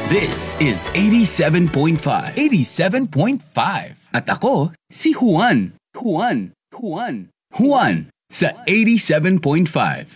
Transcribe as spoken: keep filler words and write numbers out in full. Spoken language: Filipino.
This is eighty-seven point five. eighty-seven point five. At ako, si Juan. Juan. Juan. Juan sa eighty-seven point five.